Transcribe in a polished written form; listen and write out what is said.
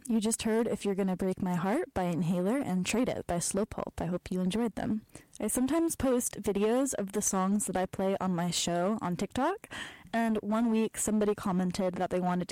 You just heard If You're Gonna Break My Heart by Inhaler and Trade It by Slow Pulp. I hope you enjoyed them. I sometimes post videos of the songs that I play on my show on TikTok, and one week somebody commented that they wanted to